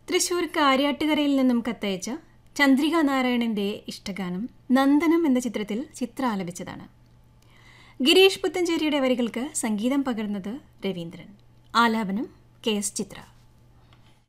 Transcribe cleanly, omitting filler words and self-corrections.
തൃശ്ശൂർ കാര്യാട്ടുകരയിൽ നിന്നും കത്തയച്ച ചന്ദ്രിക നാരായണന്റെ ഇഷ്ടഗാനം നന്ദനം എന്ന ചിത്രത്തിൽ ചിത്ര ആലപിച്ചതാണ്. ഗിരീഷ് പുത്തഞ്ചേരിയുടെ വരികൾക്ക് സംഗീതം പകർന്നത് രവീന്ദ്രൻ. ആലാപനം KS ചിത്ര.